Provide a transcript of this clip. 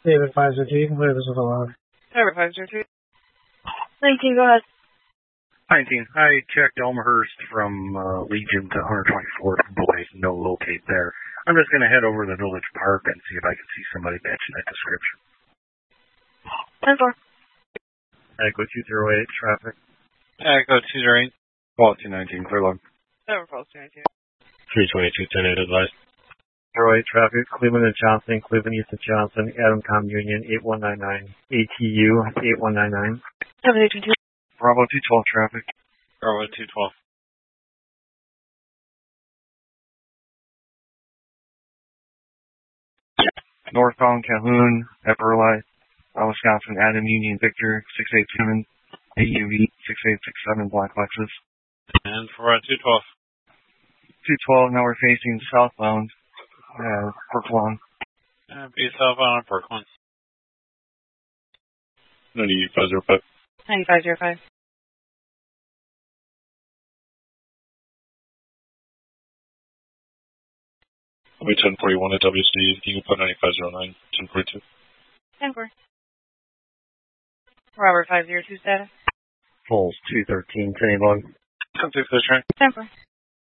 David 502, you can clear this with a log. David 502. 19, go ahead. 19. I checked Elmhurst from Legion to 124th Boys, no locate there. I'm just going to head over to the Village Park and see if I can see somebody matching that description. 10-4. Echo 208, traffic. Echo 208. Call 219, clear log. Never calls 219. 322, 10-8 advice. 08, traffic, Cleveland and Johnson, Cleveland East of Johnson, Adamcom Union, 8199, ATU, 8199. 782. Bravo 212, traffic. Bravo 212. Northbound Calhoun, Epperle, Wisconsin, Adam Union Victor, 687, AUV, 6867, Black Lexus. And for 212. 212, now we're facing southbound, Brooklyn. Be southbound on Brooklyn. 9505. 9505. I'll be 1041 at WC. You can put 9509, 1042. 10-4. Robert 502 status. Falls 213, 10 log. 10-6 train. 10-4.